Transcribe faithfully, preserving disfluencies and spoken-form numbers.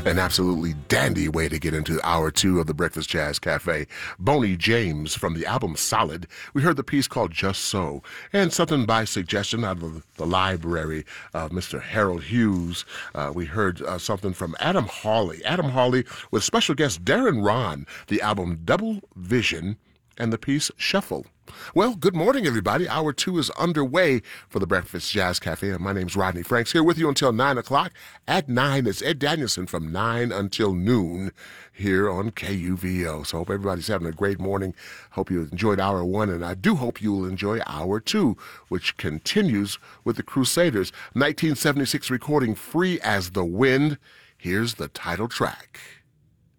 An absolutely dandy way to get into hour two of the Breakfast Jazz Cafe. Boney James from the album Solid. We heard the piece called Just So, and something by suggestion out of the library of Mister Harold Hughes. Uh, we heard uh, something from Adam Hawley. Adam Hawley with special guest Darren Ron, the album Double Vision, and the piece Shuffle. Well, good morning, everybody. Hour two is underway for the Breakfast Jazz Cafe, and my name's Rodney Franks, here with you until nine o'clock. At nine, it's Ed Danielson from nine until noon here on K U V O. So I hope everybody's having a great morning. Hope you enjoyed hour one, and I do hope you will enjoy hour two, which continues with the Crusaders. nineteen seventy-six recording Free as the Wind. Here's the title track.